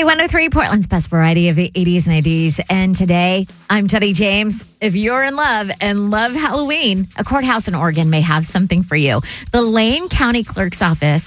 K103, Portland's best variety of the 80s and 80s. And today, I'm Teddy James. If you're in love and love Halloween, a courthouse in Oregon may have something for you. The Lane County Clerk's Office